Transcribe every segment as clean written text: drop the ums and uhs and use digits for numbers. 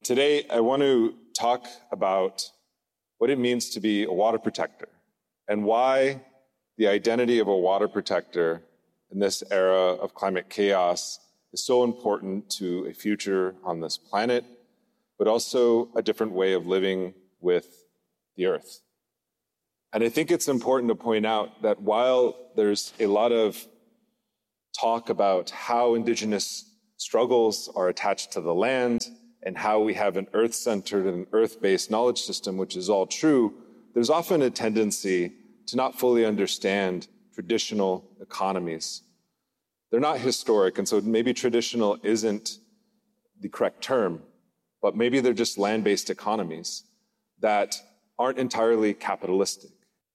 Today, I want to talk about what it means to be a water protector and why the identity of a water protector in this era of climate chaos is so important to a future on this planet, but also a different way of living with the earth. And I think it's important to point out that while there's a lot of talk about how Indigenous struggles are attached to the land and how we have an earth-centered and earth-based knowledge system, which is all true, there's often a tendency to not fully understand traditional economies. They're not historic, and so maybe traditional isn't the correct term, but maybe they're just land-based economies that aren't entirely capitalistic.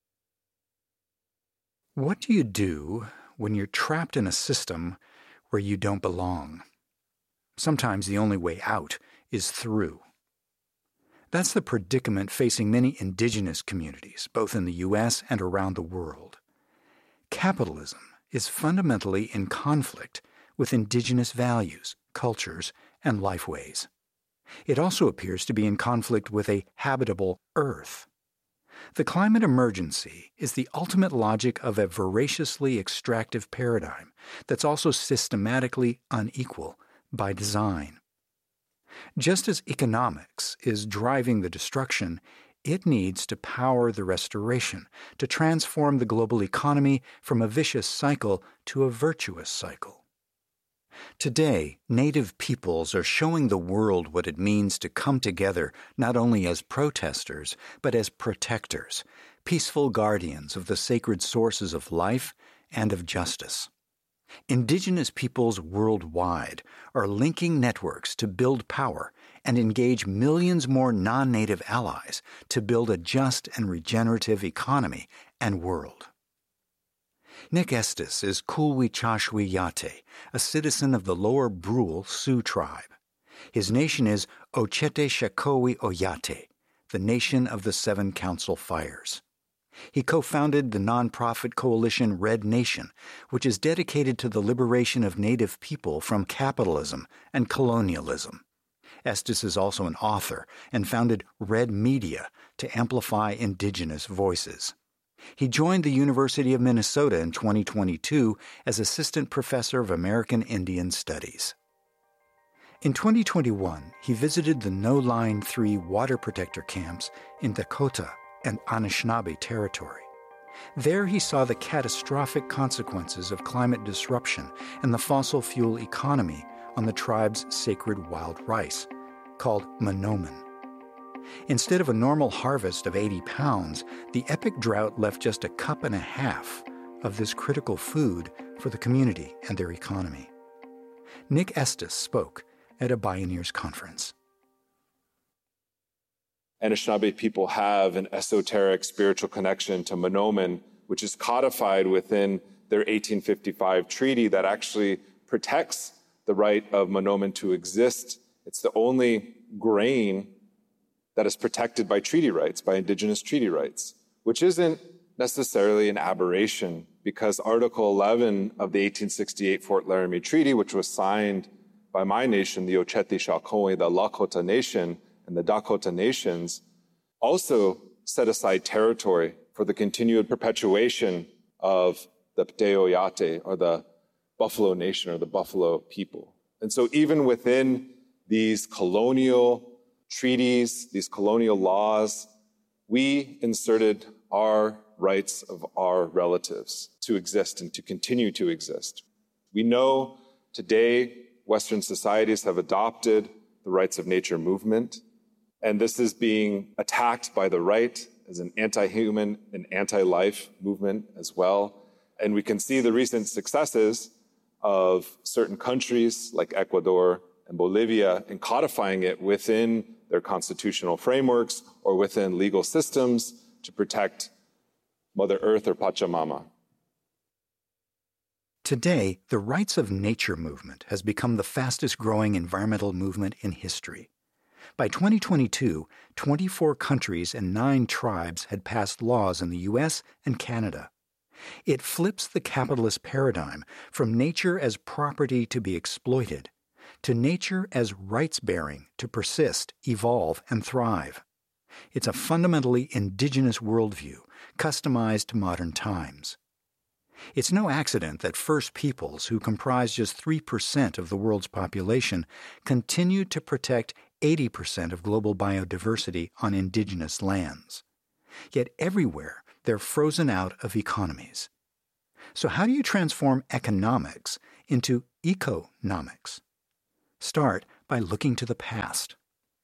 What do you do when you're trapped in a system where you don't belong? Sometimes the only way out is through. That's the predicament facing many indigenous communities, both in the U.S. and around the world. Capitalism is fundamentally in conflict with indigenous values, cultures, and lifeways. It also appears to be in conflict with a habitable Earth. The climate emergency is the ultimate logic of a voraciously extractive paradigm that's also systematically unequal by design. Just as economics is driving the destruction, it needs to power the restoration, to transform the global economy from a vicious cycle to a virtuous cycle. Today, Native peoples are showing the world what it means to come together not only as protesters, but as protectors, peaceful guardians of the sacred sources of life and of justice. Indigenous peoples worldwide are linking networks to build power and engage millions more non-native allies to build a just and regenerative economy and world. Nick Estes is Kulwi-Chashwi Yate, a citizen of the Lower Brule Sioux tribe. His nation is Ochete Shakowi Oyate, the nation of the Seven Council Fires. He co-founded the nonprofit coalition Red Nation, which is dedicated to the liberation of Native people from capitalism and colonialism. Estes is also an author and founded Red Media to amplify Indigenous voices. He joined the University of Minnesota in 2022 as Assistant Professor of American Indian Studies. In 2021, he visited the No Line 3 water protector camps in Dakota and Anishinaabe territory. There he saw the catastrophic consequences of climate disruption and the fossil fuel economy on the tribe's sacred wild rice, called Monoman. Instead of a normal harvest of 80 pounds, the epic drought left just a cup and a half of this critical food for the community and their economy. Nick Estes spoke at a Bioneers conference. Anishinaabe people have an esoteric spiritual connection to Monoman, which is codified within their 1855 treaty that actually protects the right of Monoman to exist. It's the only grain that is protected by treaty rights, by Indigenous treaty rights, which isn't necessarily an aberration because Article 11 of the 1868 Fort Laramie Treaty, which was signed by my nation, the Ochete Shakowi, the Lakota Nation, and the Dakota Nations, also set aside territory for the continued perpetuation of the Pteoyate, or the Buffalo Nation, or the Buffalo people. And so even within these colonial treaties, these colonial laws, we inserted our rights of our relatives to exist and to continue to exist. We know today Western societies have adopted the rights of nature movement, and this is being attacked by the right as an anti-human and anti-life movement as well. And we can see the recent successes of certain countries like Ecuador and Bolivia in codifying it within their constitutional frameworks or within legal systems to protect Mother Earth or Pachamama. Today, the Rights of Nature movement has become the fastest growing environmental movement in history. By 2022, 24 countries and 9 tribes had passed laws in the U.S. and Canada. It flips the capitalist paradigm from nature as property to be exploited to nature as rights-bearing to persist, evolve, and thrive. It's a fundamentally indigenous worldview, customized to modern times. It's no accident that First Peoples, who comprise just 3% of the world's population, continue to protect 80% of global biodiversity on indigenous lands. Yet everywhere, they're frozen out of economies. So how do you transform economics into economics? Start by looking to the past.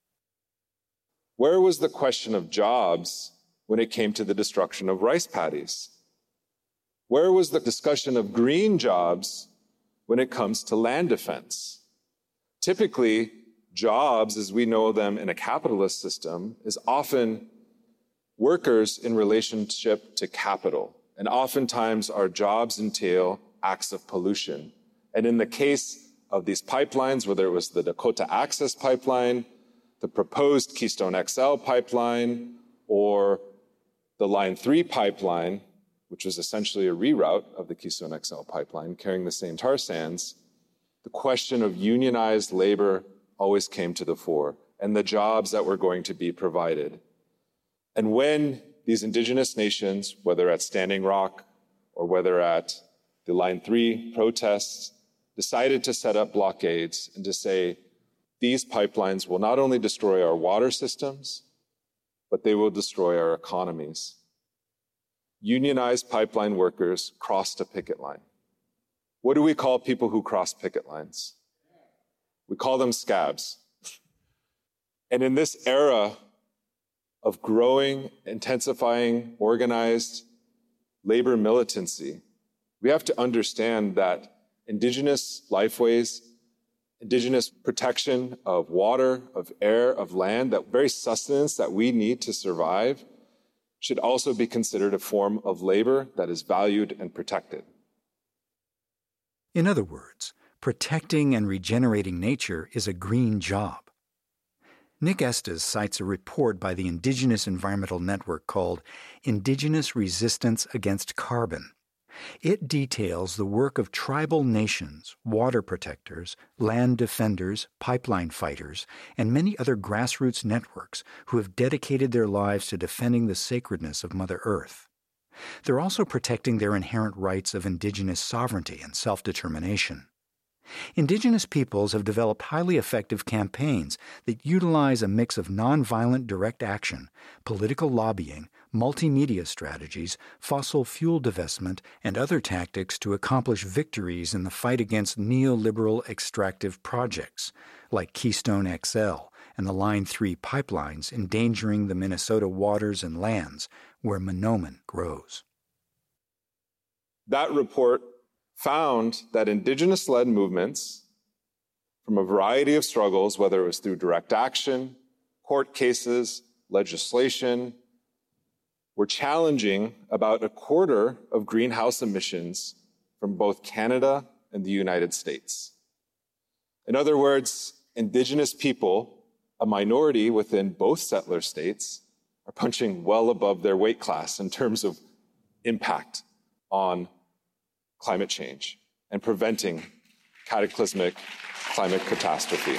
Where was the question of jobs when it came to the destruction of rice paddies? Where was the discussion of green jobs when it comes to land defense? Typically, jobs, as we know them in a capitalist system, is often workers in relationship to capital. And oftentimes our jobs entail acts of pollution. And in the case of these pipelines, whether it was the Dakota Access Pipeline, the proposed Keystone XL pipeline, or the Line 3 pipeline, which was essentially a reroute of the Keystone XL pipeline carrying the same tar sands, the question of unionized labor always came to the fore, and the jobs that were going to be provided. And when these indigenous nations, whether at Standing Rock or whether at the Line 3 protests, decided to set up blockades and to say, these pipelines will not only destroy our water systems, but they will destroy our economies. Unionized pipeline workers crossed a picket line. What do we call people who cross picket lines? We call them scabs. And in this era of growing, intensifying, organized labor militancy, we have to understand that indigenous lifeways, indigenous protection of water, of air, of land, that very sustenance that we need to survive, should also be considered a form of labor that is valued and protected. In other words, protecting and regenerating nature is a green job. Nick Estes cites a report by the Indigenous Environmental Network called Indigenous Resistance Against Carbon. It details the work of tribal nations, water protectors, land defenders, pipeline fighters, and many other grassroots networks who have dedicated their lives to defending the sacredness of Mother Earth. They're also protecting their inherent rights of indigenous sovereignty and self-determination. Indigenous peoples have developed highly effective campaigns that utilize a mix of nonviolent direct action, political lobbying, multimedia strategies, fossil fuel divestment, and other tactics to accomplish victories in the fight against neoliberal extractive projects like Keystone XL and the Line 3 pipelines endangering the Minnesota waters and lands where Mahnomen grows. That report found that indigenous-led movements from a variety of struggles, whether it was through direct action, court cases, legislation, were challenging about a quarter of greenhouse emissions from both Canada and the United States. In other words, indigenous people, a minority within both settler states, are punching well above their weight class in terms of impact on climate change and preventing cataclysmic climate catastrophe.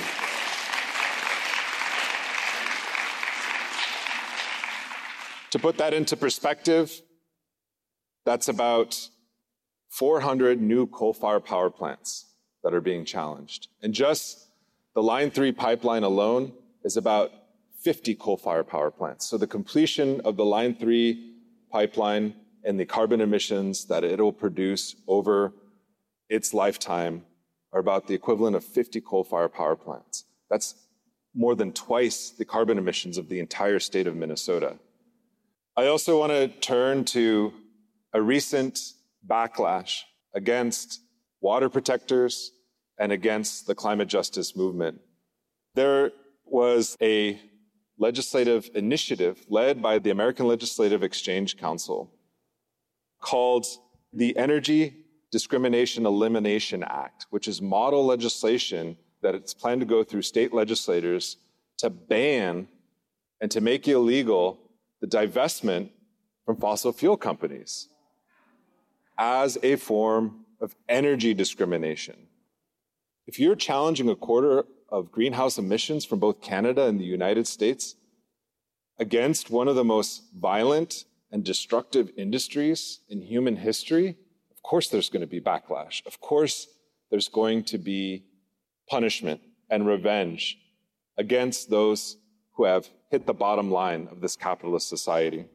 To put that into perspective, that's about 400 new coal-fired power plants that are being challenged. And just the Line 3 pipeline alone is about 50 coal-fired power plants. So the completion of the Line 3 pipeline and the carbon emissions that it'll produce over its lifetime are about the equivalent of 50 coal-fired power plants. That's more than twice the carbon emissions of the entire state of Minnesota. I also want to turn to a recent backlash against water protectors and against the climate justice movement. There was a legislative initiative led by the American Legislative Exchange Council called the Energy Discrimination Elimination Act, which is model legislation that it's planned to go through state legislators to ban and to make illegal the divestment from fossil fuel companies as a form of energy discrimination. If you're challenging a quarter of greenhouse emissions from both Canada and the United States against one of the most violent and destructive industries in human history, of course there's going to be backlash. Of course there's going to be punishment and revenge against those who have hit the bottom line of this capitalist society.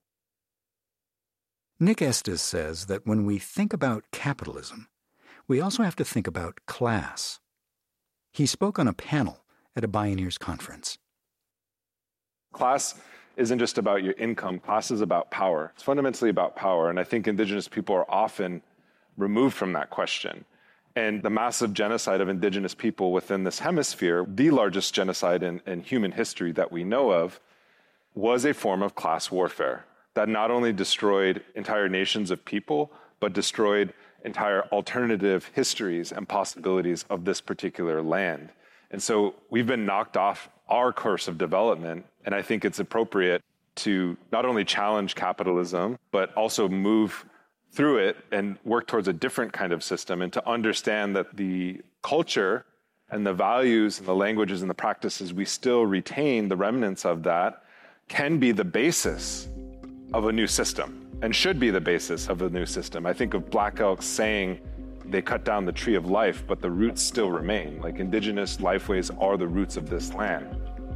Nick Estes says that when we think about capitalism, we also have to think about class. He spoke on a panel at a Bioneers conference. Class isn't just about your income. Class is about power. It's fundamentally about power. And I think Indigenous people are often removed from that question. And the massive genocide of Indigenous people within this hemisphere, the largest genocide in human history that we know of, was a form of class warfare that not only destroyed entire nations of people, but destroyed entire alternative histories and possibilities of this particular land. And so we've been knocked off our course of development, and I think it's appropriate to not only challenge capitalism, but also move through it and work towards a different kind of system, and to understand that the culture and the values and the languages and the practices we still retain, the remnants of that, can be the basis of a new system and should be the basis of a new system. I think of Black Elk saying they cut down the tree of life, but the roots still remain. Like, Indigenous lifeways are the roots of this land.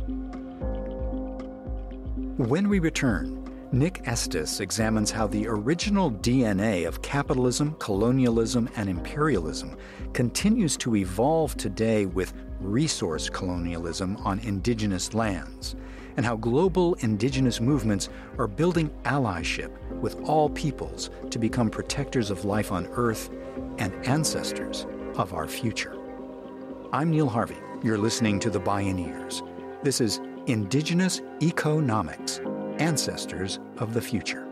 When we return, Nick Estes examines how the original DNA of capitalism, colonialism, and imperialism continues to evolve today with resource colonialism on Indigenous lands, and how global Indigenous movements are building allyship with all peoples to become protectors of life on Earth and ancestors of our future. I'm Neil Harvey. You're listening to The Bioneers. This is Indigenous Economics, Ancestors of the Future.